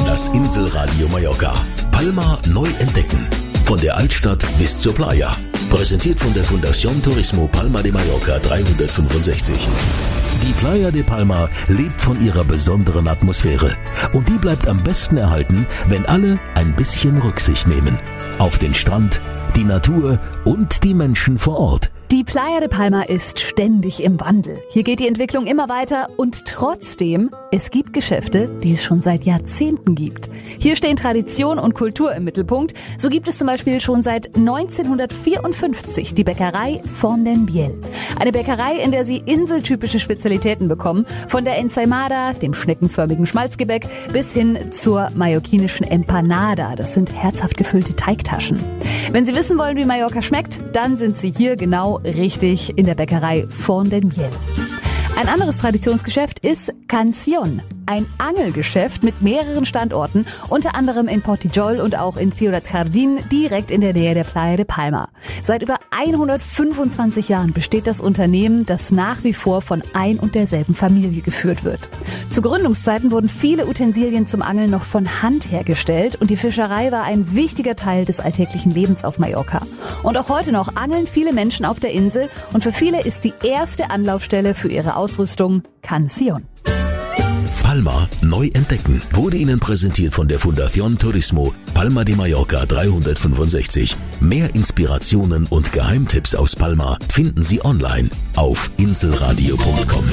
Das Inselradio Mallorca. Palma neu entdecken. Von der Altstadt bis zur Playa. Präsentiert von der Fundación Turismo Palma de Mallorca 365. Die Playa de Palma lebt von ihrer besonderen Atmosphäre. Und die bleibt am besten erhalten, wenn alle ein bisschen Rücksicht nehmen. Auf den Strand, die Natur und die Menschen vor Ort. Die Playa de Palma ist ständig im Wandel. Hier geht die Entwicklung immer weiter und trotzdem, es gibt Geschäfte, die es schon seit Jahrzehnten gibt. Hier stehen Tradition und Kultur im Mittelpunkt. So gibt es zum Beispiel schon seit 1954 die Bäckerei Font den Biel. Eine Bäckerei, in der Sie inseltypische Spezialitäten bekommen, von der Ensaimada, dem schneckenförmigen Schmalzgebäck, bis hin zur mallorquinischen Empanada. Das sind herzhaft gefüllte Teigtaschen. Wenn Sie wissen wollen, wie Mallorca schmeckt, dann sind Sie hier genau richtig in der Bäckerei Font den Biel. Ein anderes Traditionsgeschäft ist Canción, ein Angelgeschäft mit mehreren Standorten, unter anderem in Portijol und auch in Ciudad Jardín, direkt in der Nähe der Playa de Palma. Seit über 125 Jahren besteht das Unternehmen, das nach wie vor von ein und derselben Familie geführt wird. Zu Gründungszeiten wurden viele Utensilien zum Angeln noch von Hand hergestellt und die Fischerei war ein wichtiger Teil des alltäglichen Lebens auf Mallorca. Und auch heute noch angeln viele Menschen auf der Insel und für viele ist die erste Anlaufstelle für ihre Ausrüstung Canción. Palma neu entdecken wurde Ihnen präsentiert von der Fundación Turismo Palma de Mallorca 365. Mehr Inspirationen und Geheimtipps aus Palma finden Sie online auf inselradio.com.